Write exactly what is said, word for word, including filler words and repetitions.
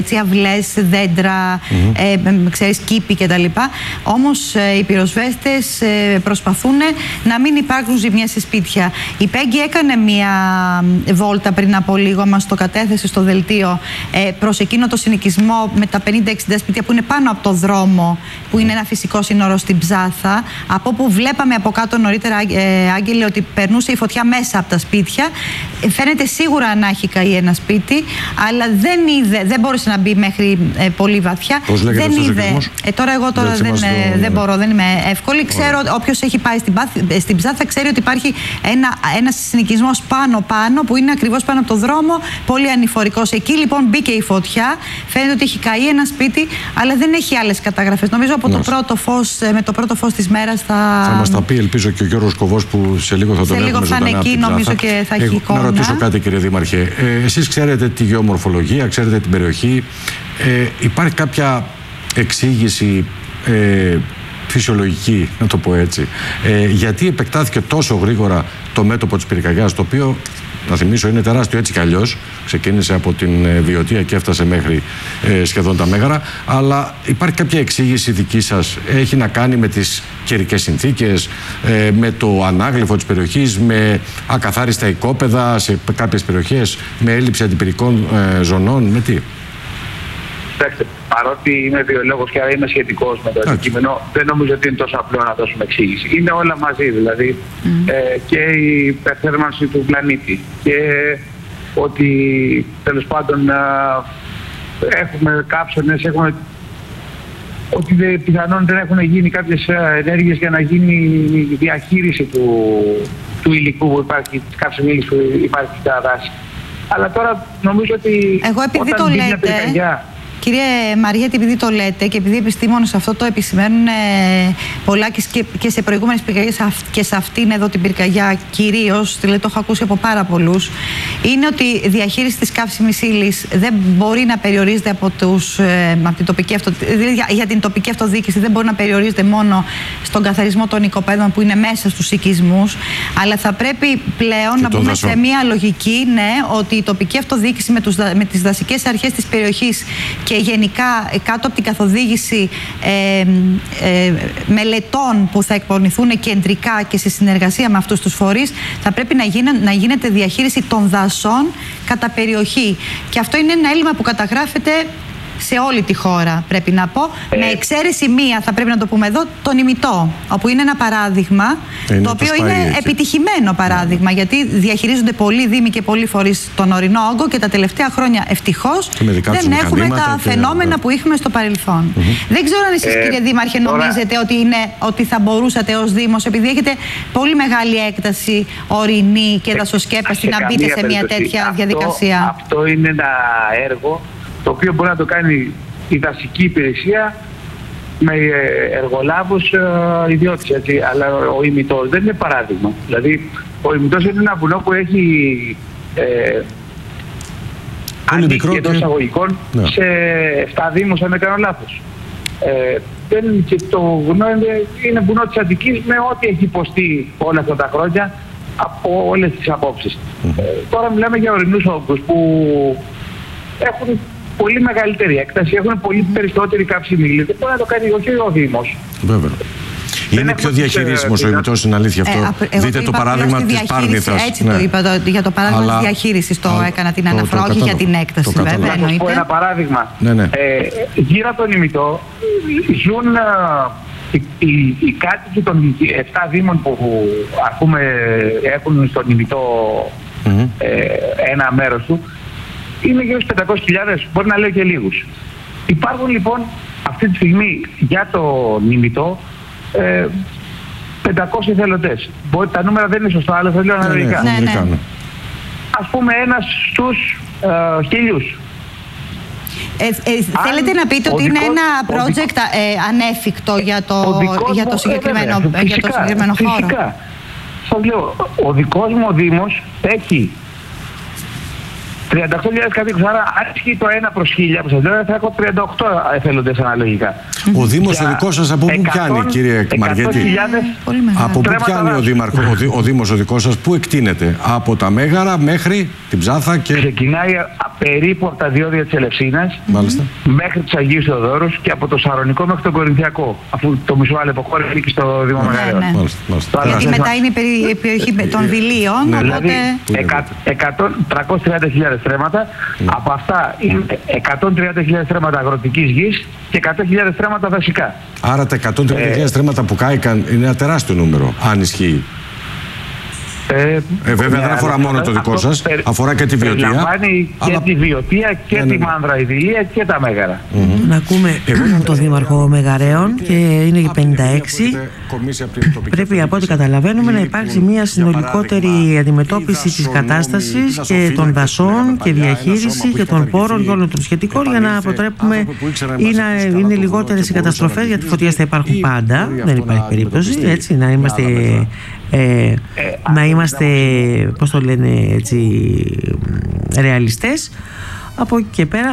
αυλές, δέντρα, mm-hmm. ε, ξέρεις, κήπη κτλ. Όμως ε, οι πυροσβέστες ε, προσπαθούν να μην υπάρχουν ζημιές σε σπίτια. Η Πέγγι έκανε μία βόλτα πριν από λίγο, μας το κατέθεσε στο δελτίο, ε, προς εκείνο το συνοικισμό με τα πενήντα εξήντα σπίτια που είναι πάνω από το δρόμο, που είναι ένα φυσικό σύνορο στην Ψάθα, από όπου βλέπαμε από κάτω νωρίτερα, ε, Άγγελε, ότι περνούσε η φωτιά μέσα από τα σπίτια. Ε, φαίνεται σίγουρα να έχει καεί ένα σπίτι, αλλά δεν είδε, δεν μπόρεσε να μπει μέχρι ε, πολύ βαθιά. Πώς λέγεται δεν αυτός είδε. Ε, τώρα εγώ τώρα δεν, δεν, ε, δεν μπορώ, δεν είμαι εύκολη. Ξέρω, όποιος έχει πάει στην, στην Ψάθα ξέρει ότι υπάρχει ένα ένας συνοικισμός πάνω-πάνω που είναι ακριβώς πάνω από το δρόμο, πολύ ανηφορικός. Εκεί λοιπόν μπήκε η φωτιά. Φαίνεται ότι έχει καεί ένα σπίτι, αλλά δεν έχει άλλες καταγραφές. Νομίζω από το πρώτο φως, με το πρώτο φως της μέρας θα. Θα μας τα πει, ελπίζω, και ο Γιώργος Κοβός που σε λίγο θα τον έχουμε ζωντανά. Σε λίγο θα είναι εκεί, νομίζω, και θα έχει εικόνα. Να ρωτήσω κάτι, κύριε Δήμαρχε. Ε, εσείς ξέρετε τη γεωμορφολογία, ξέρετε την περιοχή. Ε, υπάρχει κάποια εξήγηση ε, φυσιολογική, να το πω έτσι, ε, γιατί επεκτάθηκε τόσο γρήγορα το μέτωπο της πυρκαγιάς, το οποίο, να θυμίσω, είναι τεράστιο έτσι κι αλλιώς. Ξεκίνησε από την ε, Βιωτία και έφτασε μέχρι ε, σχεδόν τα Μέγαρα. Αλλά υπάρχει κάποια εξήγηση δική σας? Έχει να κάνει με τις καιρικές συνθήκες, ε, με το ανάγλυφο της περιοχής, με ακαθάριστα οικόπεδα σε κάποιες περιοχές, με έλλειψη αντιπυρικών ε, ζωνών, με τι? Κοιτάξτε, παρότι είμαι βιολόγος και άρα είμαι σχετικός με το αντικείμενο, δεν νομίζω ότι είναι τόσο απλό να δώσουμε εξήγηση. Είναι όλα μαζί, δηλαδή mm. ε, και η υπερθέρμανση του πλανήτη και ότι τέλος πάντων ε, έχουμε κάψονες, έχουμε ότι δε, πιθανόν δεν έχουν γίνει κάποιες ενέργειες για να γίνει η διαχείριση του, του υλικού που υπάρχει, της καυσιμίλης που υπάρχει στα δάση. Αλλά τώρα νομίζω ότι εγώ επειδή όταν το λέτε, λέτε, πυρκαγιά, κύριε Μαριέτη, επειδή το λέτε και επειδή οι επιστήμονες αυτό το επισημαίνουν ε, πολλά και, και σε προηγούμενες πυρκαγιές και σε αυτήν εδώ την πυρκαγιά κυρίως, δηλαδή το έχω ακούσει από πάρα πολλούς, είναι ότι η διαχείριση της καύσιμης ύλης δεν μπορεί να περιορίζεται από, τους, ε, από την τοπική αυτο, δηλαδή για, για την τοπική αυτοδιοίκηση, δεν μπορεί να περιορίζεται μόνο στον καθαρισμό των οικοπαίδων που είναι μέσα στους οικισμούς, αλλά θα πρέπει πλέον και να μπούμε σε μια λογική, ναι, ότι η τοπική αυτοδιοίκηση με, τους, με τις δασικές αρχές της περιοχής και γενικά κάτω από την καθοδήγηση ε, ε, μελετών που θα εκπονηθούν κεντρικά και σε συνεργασία με αυτούς τους φορείς, θα πρέπει να, γίνε, να γίνεται διαχείριση των δασών κατά περιοχή. Και αυτό είναι ένα έλλειμμα που καταγράφεται σε όλη τη χώρα, πρέπει να πω. Ε, με εξαίρεση μία, θα πρέπει να το πούμε εδώ, τον Ημιτό, όπου είναι ένα παράδειγμα, είναι το οποίο το είναι έτσι. επιτυχημένο παράδειγμα, yeah. γιατί διαχειρίζονται πολλοί δήμοι και πολλοί φορείς τον ορεινό όγκο και τα τελευταία χρόνια ευτυχώς δεν έχουμε τα και... φαινόμενα yeah. που είχαμε στο παρελθόν. Mm-hmm. Δεν ξέρω αν εσείς, ε, κύριε Δήμαρχε, νομίζετε τώρα... ότι, είναι, ότι θα μπορούσατε ως Δήμος, επειδή έχετε πολύ μεγάλη έκταση ορεινή και δασοσκέπαστη, να μπείτε σε μια τέτοια αυτό, διαδικασία? Αυτό είναι ένα έργο το οποίο μπορεί να το κάνει η δασική υπηρεσία με εργολάβους ε, ιδιώτες, έτσι. Αλλά ο Ημιτός δεν είναι παράδειγμα. Δηλαδή, ο Ημιτός είναι ένα βουνό που έχει ε, ανήκει εντός εισαγωγικών ναι. σε εφτά δήμους, αν δεν κάνω λάθος. Ε, δεν, και το βουνό είναι, είναι βουνό της Αττικής με ό,τι έχει υποστεί όλα αυτά τα χρόνια από όλες τις απόψεις. Mm-hmm. Ε, τώρα μιλάμε για ορεινούς όγκους που έχουν πολύ μεγαλύτερη έκταση, έχουν πολύ περισσότερη καύσιμη ύλη. Δεν μπορεί να το κάνει και ο Δήμος. Βέβαια. Είναι πιο διαχειρίσιμος ο Ημιτός, είναι αλήθεια αυτό. Ε, Δείτε το παράδειγμα της Πάρνηθας. Έτσι ναι. το είπα, το, για το παράδειγμα Αλλά... της διαχείρισης το Α, έκανα την αναφορά, όχι για την έκταση το βέβαια. Να σας πω ένα παράδειγμα. Ναι, ναι. Ε, γύρω από τον Ημιτό ζουν οι, οι, οι κάτοικοι των εφτά δήμων που ας πούμε έχουν στον Ημιτό mm-hmm. ε, ένα μέρος του. Είναι γύρω στους πεντακόσιες χιλιάδες, μπορεί να λέω και λίγους. Υπάρχουν λοιπόν αυτή τη στιγμή για το Ημιτό ε, πεντακόσιοι εθελοντές. Μπορεί, τα νούμερα δεν είναι σωστά, αλλά θα λέω αναλογικά. Ναι, ναι, ναι. Ας πούμε ένας στους ε, χίλιους. Ε, ε, θέλετε να πείτε ότι δικός, είναι ένα project ε, ανέφικτο για το, για το συγκεκριμένο, ε, βέβαια, φυσικά, για το συγκεκριμένο χώρο? Φυσικά. Σας λέω, ο δικός μου ο Δήμος έχει τριάντα οκτώ χιλιάδες κατοίκους, άρα αν ισχύει το ένα προς χίλια, θα έχω τριάντα οκτώ εθελοντές αναλογικά. Ο Δήμος ο δικός σας από πού πιάνει, κύριε Μαργέτη? Από πού πιάνει ο, Δήμαρχο, ο, Δή, ο Δήμος ο δικός σας, πού εκτείνεται? Από τα Μέγαρα μέχρι την Ψάθα και... Ξεκινάει περίπου από τα διόδια της Ελευσίνας μέχρι τους Αγίους Θεοδόρους και από το Σαρονικό μέχρι τον Κορινθιακό, αφού το μισό άλλο χώρο είναι και στο Δήμο Μεγαρέων. Ναι, ναι. Γιατί μετά είναι η περιοχή των Δηλίων, ναι, οπότε... Δηλαδή τριακόσιες τριάντα χιλιάδες στρέμματα, ναι. Από αυτά είναι εκατόν τριάντα χιλιάδες στρέμματα αγροτικής γης και εκατό χιλιάδες στρέμματα δασικά. Άρα τα εκατόν τριάντα χιλιάδες ε, στρέμματα που κάηκαν είναι ένα τεράστιο νούμερο, αν ισχύει. Ε, ε, βέβαια δεν αφορά μόνο το δικό σας, περι... αφορά και τη Βιωτία. Περιλαμβάνει και αλλά... τη Βιωτία και ναι, ναι, ναι. τη Μάνδρα Ιδηλία και τα Μέγαρα. Mm-hmm. Να ακούμε τον Δήμαρχο Μεγαρέων και είναι η πενήντα έξι. Πρέπει από ό,τι καταλαβαίνουμε να υπάρξει μια συνολικότερη αντιμετώπιση της κατάστασης και των δασών και διαχείριση και των πόρων και όλων των σχετικών για να αποτρέπουμε ή να είναι λιγότερες οι καταστροφές, γιατί φωτιές θα υπάρχουν πάντα, δεν υπάρχει περίπτωση, έτσι, να είμαστε... Ε, να είμαστε, πώς το λένε έτσι, ρεαλιστές. Από εκεί και πέρα